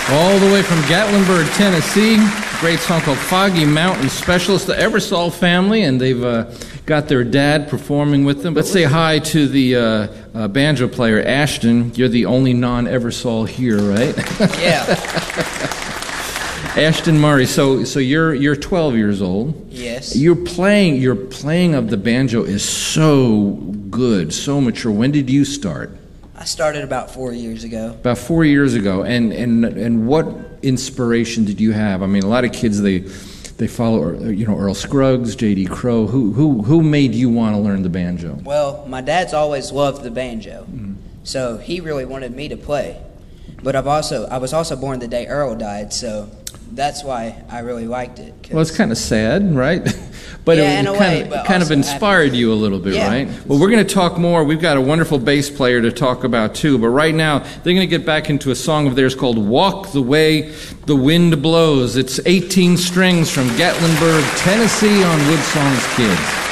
All the way from Gatlinburg, Tennessee, great song called Foggy Mountain Specialist, the Eversole family, and they've got their dad performing with them. Let's say hi to the banjo player, Ashton. You're the only non-Eversole here, right? Yeah. Ashton Murray. So you're 12 years old. Yes. Your playing of the banjo is so good, so mature. When did you start? I started about 4 years ago. About 4 years ago, and what inspiration did you have? I mean, a lot of kids they follow, Earl Scruggs, J.D. Crowe. Who made you want to learn the banjo? Well, my dad's always loved the banjo, so he really wanted me to play. But I was also born the day Earl died, so that's why I really liked it. Well, it's kind of sad, right? But yeah, it kind of inspired you a little bit, yeah. Right? Well, we're going to talk more. We've got a wonderful bass player to talk about, too. But right now, they're going to get back into a song of theirs called Walk the Way the Wind Blows. It's 18 strings from Gatlinburg, Tennessee on Woodsong's Kids.